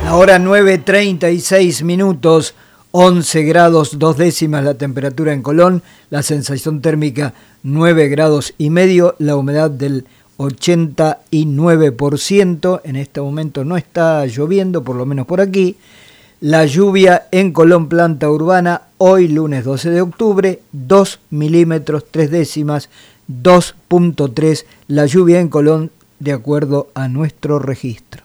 Ahora 9:36, 11 grados 2 décimas la temperatura en Colón, la sensación térmica 9 grados y medio, la humedad del 89%, en este momento no está lloviendo, por lo menos por aquí. La lluvia en Colón, planta urbana, hoy lunes 12 de octubre, 2 milímetros 3 décimas, 2.3 la lluvia en Colón de acuerdo a nuestro registro.